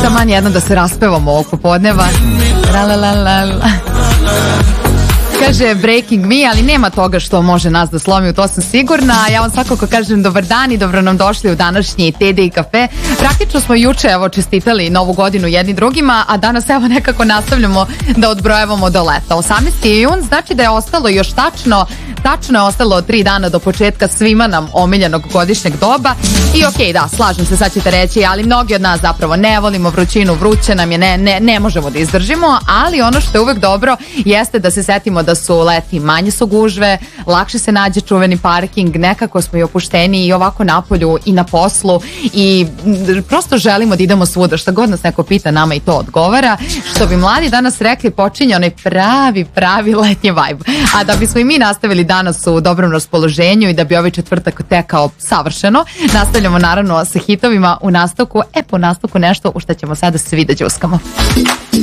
taman jedno da se raspevamo ovog popodneva. Kaže Breaking Me, ali nema toga što može nas da slomi, u to sam sigurna. Ja vam svakako kažem dobar dan i dobro nam došli u današnji TD i kafe. Praktično smo juče čestitali novu godinu jedni drugima, a danas nekako nastavljamo da odbrojavamo do leta. 18. jun znači da je ostalo još tačno je ostalo 3 dana do početka svima nam omiljenog godišnjeg doba. I okej, da, slažem se, sad ćete reći, ali mnogi od nas zapravo ne volimo vrućinu, vruće nam je, ne možemo da izdržimo, ali ono što je uvek dobro jeste da se setimo da su leti, manje su gužve, lakše se nađe čuveni parking, nekako smo i opušteni i ovako napolju i na poslu i prosto želimo da idemo svuda, šta god nas neko pita, nama i to odgovara. Što bi mladi danas rekli, počinje onaj pravi letnji vibe. A da bismo i mi nastavili danas u dobrom raspoloženju i da bi ovaj četvrtak tekao savršeno, nastavljamo naravno sa hitovima u nastavku, po nastavku nešto u što ćemo sada svi da đuskamo.